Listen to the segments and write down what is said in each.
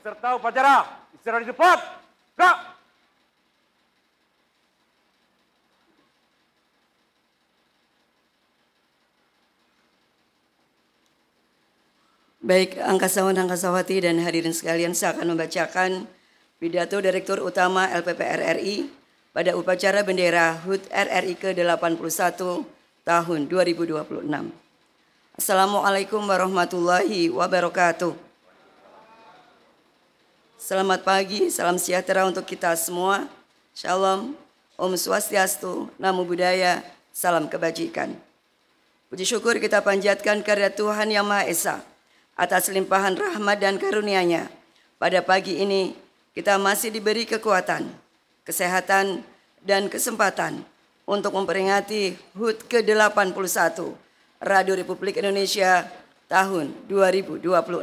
peserta upacara istirahat di tempat. Gerak. Baik, angkasawati dan hadirin sekalian, saya akan membacakan pidato Direktur Utama LPPR RI pada upacara bendera HUT RRI ke-81 tahun 2026. Assalamualaikum warahmatullahi wabarakatuh. Selamat pagi, salam sejahtera untuk kita semua. Shalom, Om Swastiastu, Namo Buddhaya, salam kebajikan. Puji syukur kita panjatkan kehadirat Tuhan Yang Maha Esa atas limpahan rahmat dan karunia-Nya. Pada pagi ini kita masih diberi kekuatan, kesehatan, dan kesempatan untuk memperingati HUT ke-81 Radio Republik Indonesia tahun 2026.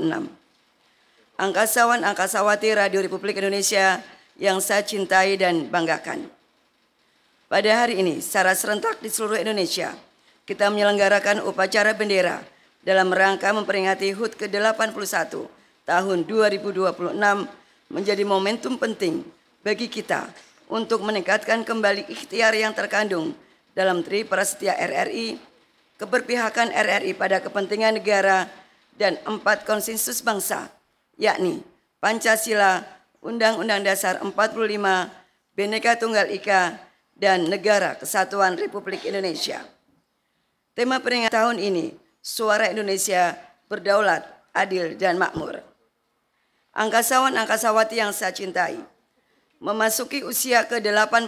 Angkasawan-angkasawati Radio Republik Indonesia yang saya cintai dan banggakan. Pada hari ini, secara serentak di seluruh Indonesia, kita menyelenggarakan upacara bendera dalam rangka memperingati HUT ke-81 tahun 2026 menjadi momentum penting bagi kita untuk meningkatkan kembali ikhtiar yang terkandung dalam Tri Prasetya RRI, keberpihakan RRI pada kepentingan negara, dan 4 konsensus bangsa, yakni Pancasila, Undang-Undang Dasar 45, Bhinneka Tunggal Ika, dan Negara Kesatuan Republik Indonesia. Tema peringatan tahun ini, Suara Indonesia Berdaulat, Adil, dan Makmur. Angkasawan-angkasawati yang saya cintai, memasuki usia ke-81,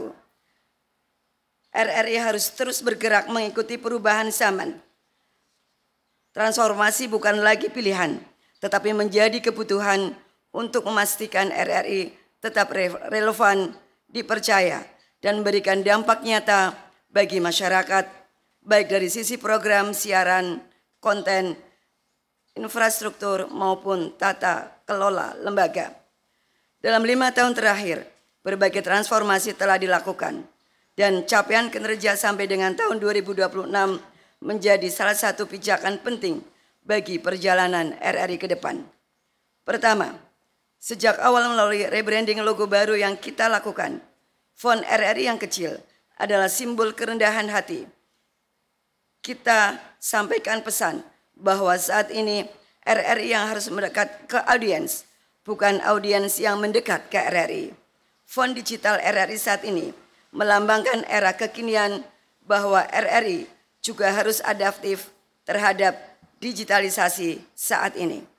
RRI harus terus bergerak mengikuti perubahan zaman. Transformasi bukan lagi pilihan, tetapi menjadi kebutuhan untuk memastikan RRI tetap relevan, dipercaya, dan memberikan dampak nyata bagi masyarakat, baik dari sisi program siaran, konten, infrastruktur, maupun tata kelola lembaga. Dalam 5 tahun terakhir, berbagai transformasi telah dilakukan, dan capaian kinerja sampai dengan tahun 2026 menjadi salah satu pijakan penting bagi perjalanan RRI ke depan. Pertama, sejak awal melalui rebranding logo baru yang kita lakukan, font RRI yang kecil adalah simbol kerendahan hati. Kita sampaikan pesan bahwa saat ini RRI yang harus mendekat ke audiens, bukan audiens yang mendekat ke RRI. Font digital RRI saat ini melambangkan era kekinian bahwa RRI juga harus adaptif terhadap digitalisasi saat ini.